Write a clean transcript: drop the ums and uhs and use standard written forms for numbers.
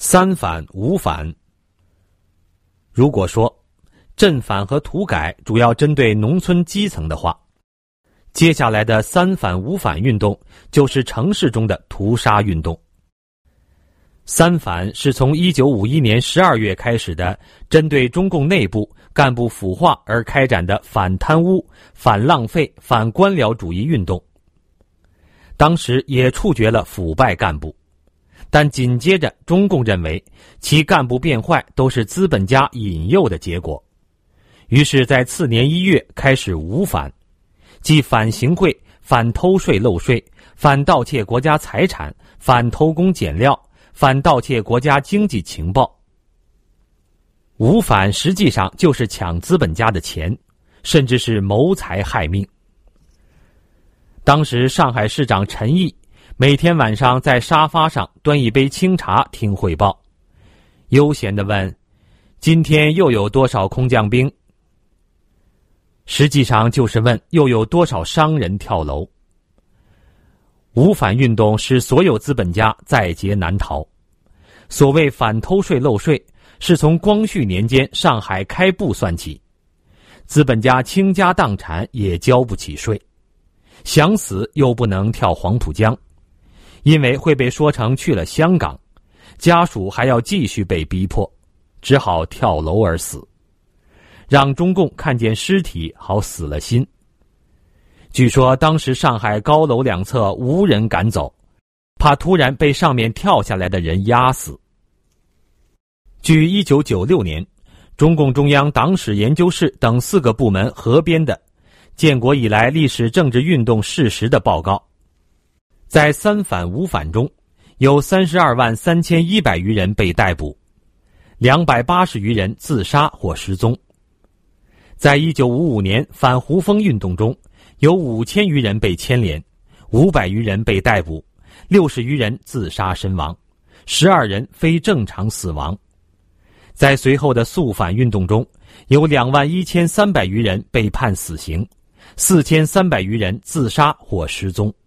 三反五反。如果说镇反和土改主要针对农村基层的话，接下来的三反五反运动就是城市中的屠杀运动。三反是从1951年12月开始的针对中共内部干部腐化而开展的反贪污、反浪费、反官僚主义运动。当时也处决了腐败干部，但紧接着中共认为其干部变坏都是资本家引诱的结果，于是在次年1月开始五反，即反行贿、反偷税漏税、反盗窃国家财产、反偷工减料、反盗窃国家经济情报。五反实际上就是抢资本家的钱，甚至是谋财害命。当时上海市长陈毅每天晚上在沙发上端一杯清茶听汇报，悠闲地问：今天又有多少空降兵？实际上就是问又有多少商人跳楼。五反运动使所有资本家在劫难逃。所谓反偷税漏税，是从光绪年间上海开埠算起，资本家倾家荡产也交不起税，想死又不能跳黄浦江，因为会被说成去了香港，家属还要继续被逼迫，只好跳楼而死，让中共看见尸体好死了心。据说当时上海高楼两侧无人敢走，怕突然被上面跳下来的人压死。据1996年中共中央党史研究室等4个部门合编的建国以来历史政治运动事实的报告，在三反五反中有32万3100余人被逮捕，280余人自杀或失踪。在1955年反胡风运动中，有5000余人被牵连，500余人被逮捕，60余人自杀身亡，12人非正常死亡。在随后的肃反运动中，有21300余人被判死刑，4300余人自杀或失踪。